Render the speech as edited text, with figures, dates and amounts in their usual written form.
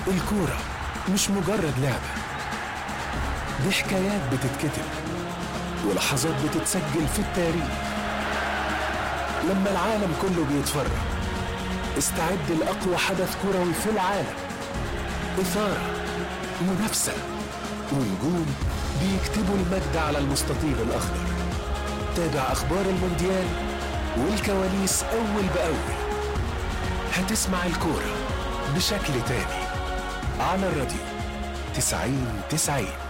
الكورة مش مجرد لعبة، دي حكايات بتتكتب ولحظات بتتسجل في التاريخ. لما العالم كله بيتفرج استعد لأقوى حدث كروي في العالم. إثارة، منافسة، ونجوم بيكتبوا المجد على المستطيل الأخضر. تابع أخبار المونديال والكواليس أول بأول. هتسمع الكورة بشكل تاني على الراديو 90-90.